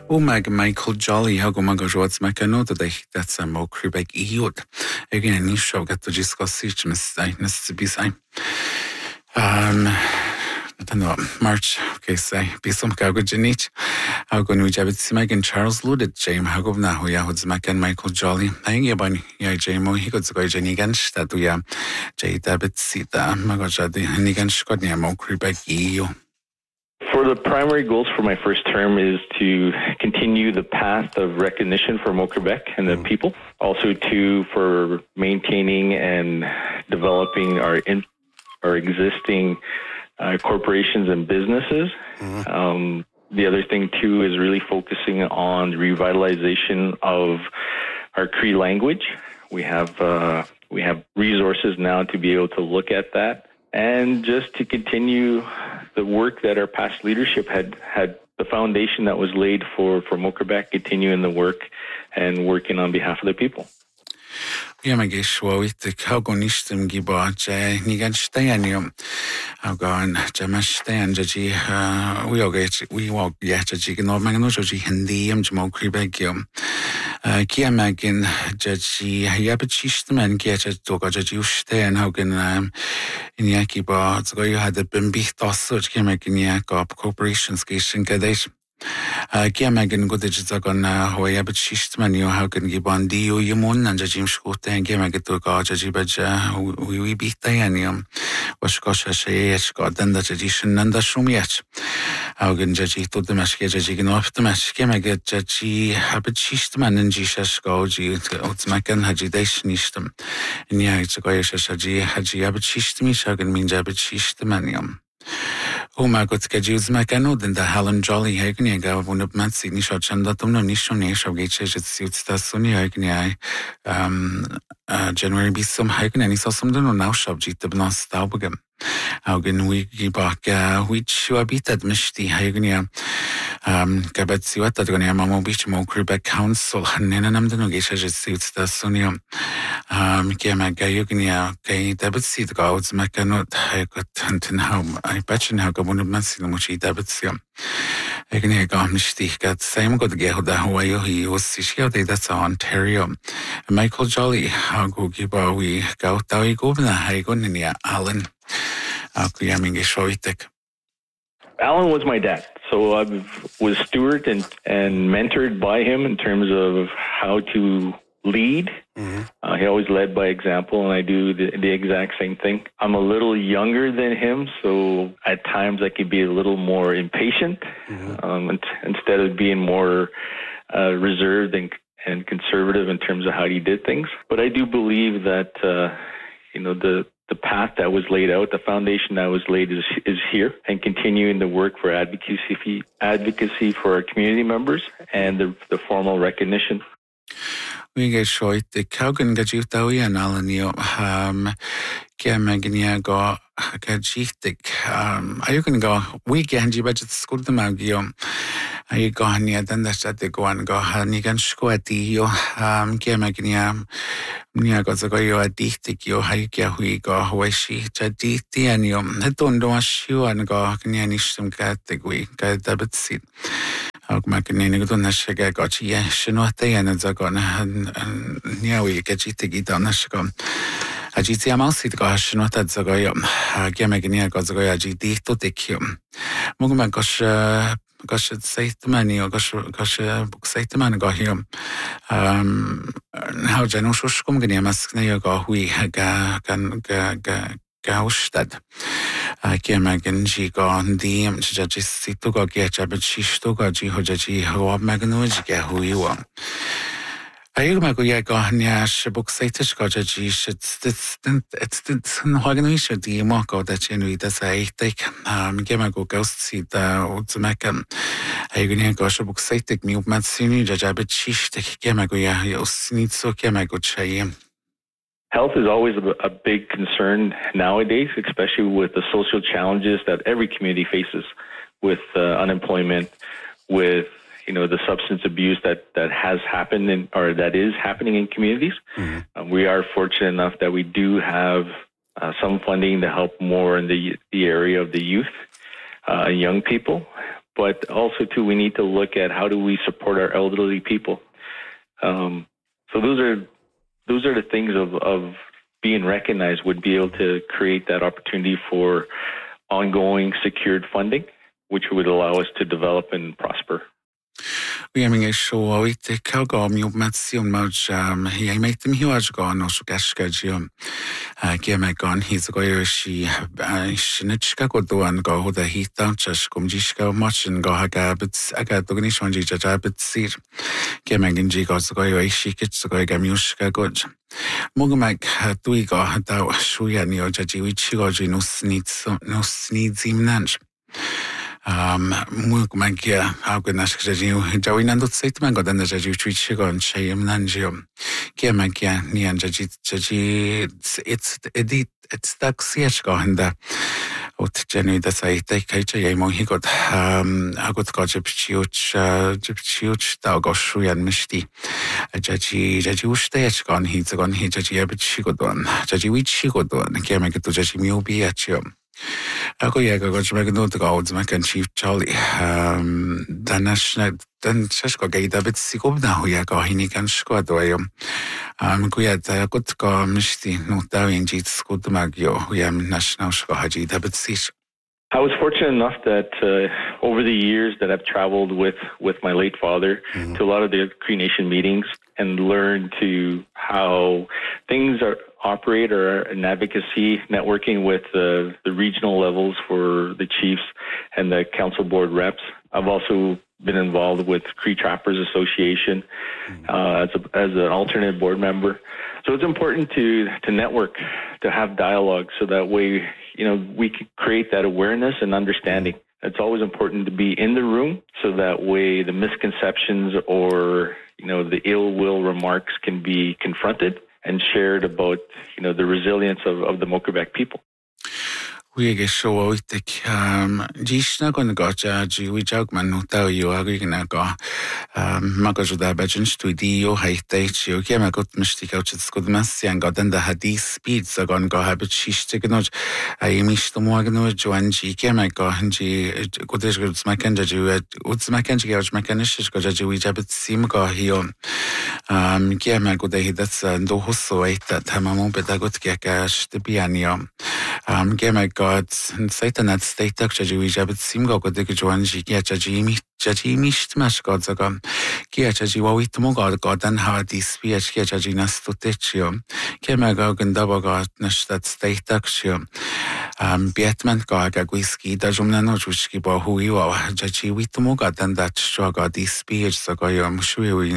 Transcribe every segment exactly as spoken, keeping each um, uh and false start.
O meg Michael Jolly ha go mag go rots me no dat ich dat sam mo krubeg iod. Egen ni seo get to discuss mis nes bis ein. Um, no, March, okay, say, be some gago genich. How go nu jabit simag Charles Ludit, James Hagov na who ya hods mac and Michael Jolly. Hang ya ban ya Jamo, he got to go Jenny Gansh, that we ya J David Sita, Magajadi, Nigan Scotnia mo krubeg io. For the primary goals for my first term is to continue the path of recognition for Mo-Quebec and the mm. people. Also to for maintaining and developing our in, our existing uh, corporations and businesses. Mm. Um, the other thing too is really focusing on the revitalization of our Cree language. We have uh, we have resources now to be able to look at that. And just to continue the work that our past leadership had, had the foundation that was laid for, for Mo-Quebec, continuing the work and working on behalf of the people. Ja, meg is wait, how go nistem giba, je nigan stayanium. How go on, Jamash Stan, Jaji, uh, we all get, we walk, yet, Jaji, no magnoji, Hindium, Jamo Crebegium. Kia magin, Jaji, Yapachistem, and get it to go Jaji Stan, how can, um, in Yakiba, so you had the Bimbi Tossage, Kimakin Yak up corporations, Gishin Kadesh. Kia megin go digital on Hawaii, but she's many how can give on Dio Yamun and Jim Scott and Kia Megit to God, Jajibaja, we beat Dianium, was Gosha Shayet, then the tradition and the Shumiach. How can Jaji to the Mashke Jajigin off the Mashke Megit Jaji, habit she's man and Jishash Goji, Otsmakan Hajidation. In Ya, it's a Goyasha Shaji, Haji, habit she's me, Shagan mean Jabit she's the manium. O my god, skajuz makano den da Helen Jolly hegni ga one of man Sydney shot chandatum no nishon nesh of gates suits the sunny hegni um January be some hegni and so some no now shop jit the bnas taubagam. How can we give back which you habitat mishti hegni um gabat siwat that gonna mamo beach mo Quebec Council nenanam the no gates suits the sunny um Kema Gayugnia Gay David Seed Gods Macanot Hagot Hunting Home. I bet you how go one of Massimo Muchi David Siam. Egnia Gomishti got same good Gehoda Hawaii, he was Sishio, that's Ontario. Michael Jolly, how go Giba we go Tawi Governor Hagonia Allen. Akuyaming Shoitek. Alan was my dad, so I was stewarded and, and mentored by him in terms of how to lead. Mm-hmm. Uh, he always led by example, and I do the, the exact same thing. I'm a little younger than him, so at times I could be a little more impatient, mm-hmm. um, instead of being more uh, reserved and, and conservative in terms of how he did things. But I do believe that uh, you know the the path that was laid out, the foundation that was laid is is here, and continuing the work for advocacy advocacy for our community members and the the formal recognition. We get short the Kaugan Gajutawi and Alanio, um, Kiamagnia go Gajitik. Um, are you going to go weekend? You budget school the Magio. Are you going near then that's at the go and go Hanigan Squatio, um, Kiamagnia, Niagozago, a dictic, yo, Haikia, hui go, Huashi, Jaditi, and you, I don't know, shoe and go, Nianishum category, Gad David seat. How can I go to Nashaga got ye, Shinote and Zagon and Niawi Gajitigi Donashgon. A G T M sit gosh, not at Zagoyum, Gamagania got Zagoya G D to take you. Mugman gosh, gosh, say the money or gosh, gosh, book say the man got him. Um, how Janosho Skumgania Maskneo go, we ga gan ga. Gaustad. Kiamagan Gigon, the Jajis to go get a bit shish to go Jihojaji, who are Magnoja, who you are. Ayumagoyago, Nash, book Satish Gojaji, it's it's Hoganisha, the Moko that you know, that's I take, um, Gemago Ghost seat, the Utsmakan. Ayunago, book Satic, New Matsini, Jajabit Shish, the Gemagoya, Yosnitso Kemago Chayim. Health is always a, a big concern nowadays, especially with the social challenges that every community faces with uh, unemployment, with you know the substance abuse that, that has happened in, or that is happening in communities. Mm-hmm. Um, we are fortunate enough that we do have uh, some funding to help more in the the area of the youth, uh, young people. but also too, we need to look at how do we support our elderly people. Um, so those are those are the things of, of being recognized would be able to create that opportunity for ongoing secured funding, which would allow us to develop and prosper. Uia minge show ite kauga mi opmatsion maj hi mate mi huaj ga no so gaska jium ge me gan his go shi shnitska go do an go da hita chas kum jiska machin go haga bit aga dogni shonji ja bit sir ge me gin ji go so go shi kit so go ga muska go Mogu meg dui go da shuya ni o ja ji wi chi go ji no snits no snits imnanj Um, Mogu meg ja auga nask jajiu jawi nandot seit meg godan jajiu twitch gon shayem nanjio ge meg ja ni an jaji jaji it's edit it's taxiach go handa ot jenu da sai tai kai ja mo hi god um agot go jipchiuch jipchiuch da go shuyan mishti jaji jaji usteach gon hi gon hi jaji abchi godon jaji wichi godon ge meg to jaji mi obi achio Ako ja go meg no to go meg kan chief Charlie um dan national dan sasko ga ida bit sikob na ho ja go hini kan sko do jo um ku ja ta gut go misti no da in jit sko to mag jo ja national sko haji da bit sis I was fortunate enough that uh, over the years that I've traveled with, with my late father mm-hmm. to a lot of the Cree Nation meetings and learned to how things are operate or an advocacy networking with uh, the regional levels for the chiefs and the council board reps. I've also been involved with Cree Trappers Association uh, as, a, as an alternate board member. So it's important to, to network, to have dialogue so that way, you know, we can create that awareness and understanding. It's always important to be in the room so that way the misconceptions or, you know, the ill will remarks can be confronted and shared about, you know, the resilience of, of the Mokerbek people. We get so itik um jishna gon gacha ji we jog man no ta yo agi na ga um magajo da bajin studio haite chi o kema got misti couch skod mas yang gadan da hadis speed so gon ga habit shiste gnoj ai misto mo gno joan ji kema ga ji godes got smaken da ji ut smaken ji gauch mekanisch ga ji we jabit sim ga hio um kema go da hidat do hosso ait tamamo pedagot ke ka shtibianio um kema God and Satan at state actually we jabit sim go go de joan ji ya ji mi ji mi smash God zaga ki ji wa wit mo God God and how this we ki ji nas to techio ke me go ganda ba na stat state actually um Batman go ga whisky da jumna no juski ba hu yo ji wit mo God and that show God this speech so go yo mshu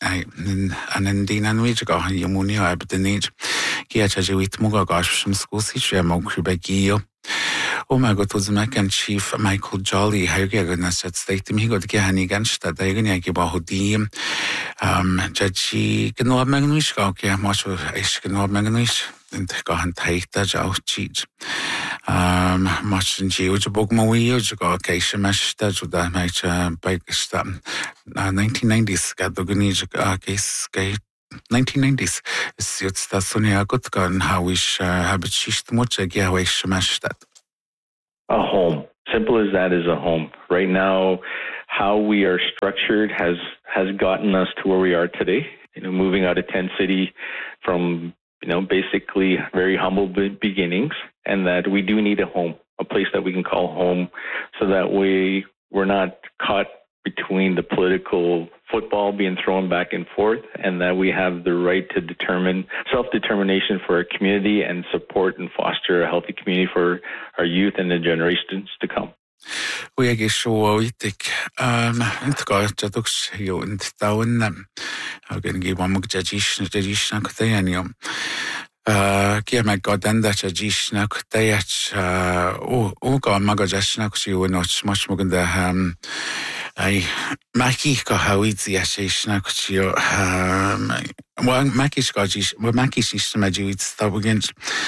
an din an we go yo muni ha but the need ki ji wit mo go shim skusi shwe mo kubegio Oh my God, was Macan Chief Michael Jolly, how you get at state him, he got to get against that. I can give a hoodie. Um, Judge can not magnish, okay, much of Ish can not magnish, and go and take that out cheat. Um, much in Geo book more years ago, okay, she mashed that with that match, uh, bike stuff. nineteen nineties, got the Gunij case gate. nineteen nineties, it's the Sonia Gutkan, how we have it shist much again, how we smashed that. A home. Simple as that is a home. Right now, how we are structured has has gotten us to where we are today. You know, moving out of Tent City from, you know, basically very humble beginnings, and that we do need a home, a place that we can call home, so that way we're not caught between the political football being thrown back and forth, and that we have the right to determine self-determination for our community and support and foster a healthy community for our youth and the generations to come. We are so itik um and go to dux you and down them. I'm going to give one more judicial judicial cotidian. Uh, kia me godan da judicial cotidian. Oh, oh, go magajashna you not much more than the um. I Mackie go how easy as she snack you um well Mackie's got well Mackie's system I do it's stop against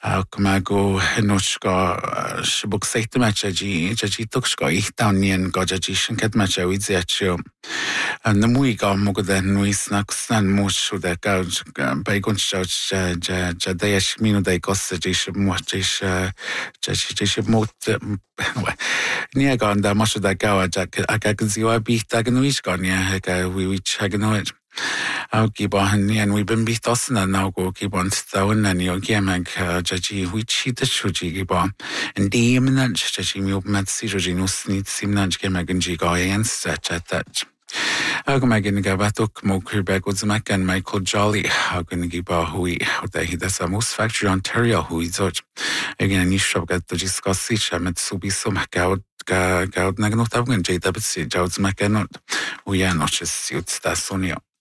Ac mae go hynwys go sibwg seith yma jadji, jadji dwgs go i'ch dawnian go jadji sy'n cedma jawi dziatio. Yn y mwy go mwg ydyn nwys na gwsnan mwys wrth e gael bai gwns jawd jadeias minw dau gosa jais mwys jais jais mwt ni ag ond a mos wrth e gael ag ag yn ziwa byth ag yn wys go ni ag a wywyd ag yn oed. Aw gibo hynny yn wybyn byth os yna naw go gibo yn thaw yna ni o gemeg jadji hwy chi dy siwji gibo yn di ymnad jadji mi wbmad si jadji nws nid simnad gemeg yn jigo e yn set at Ag mae gen i gafatwc mw Quebec wrth yma gan Michael Jolly ag yn gibo hwy wrth e hyd asa Moose Factory Ontario hwy dod ag yn nisio gad dod i sgosi siarad subi sum gawd gawd nag yn o'r dafgyn J W C jawd yma gan hwy an os ys siwt da sonio.